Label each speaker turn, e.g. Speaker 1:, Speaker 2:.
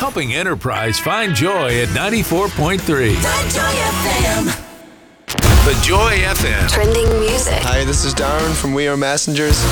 Speaker 1: helping enterprise find joy at 94.3.
Speaker 2: The Joy FM.
Speaker 1: The Joy FM.
Speaker 3: Trending music.
Speaker 4: Hi, this is Darren from We Are Messengers.